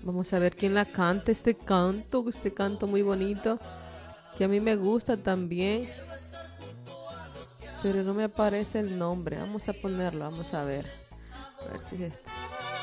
Vamos a ver quién la canta, este canto muy bonito, que a mí me gusta también, pero no me aparece el nombre. Vamos a ponerlo, vamos a ver si es este.